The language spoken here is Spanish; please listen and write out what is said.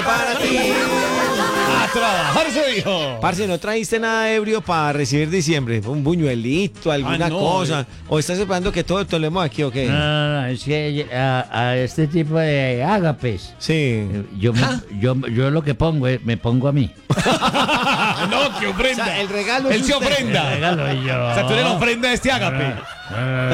para ti. ¡A trabajar, su hijo! Parce, ¿no trajiste nada ebrio para recibir diciembre? ¿Un buñuelito, alguna no, cosa? ¿O estás esperando que todo tolemos aquí o qué? No, es que a este tipo de ágapes, Sí. yo lo que pongo es, me pongo a mí. No, que ofrenda. O sea, el regalo es Él se usted. ofrenda. Regalo yo. O sea, tú eres la ofrenda de este ágape.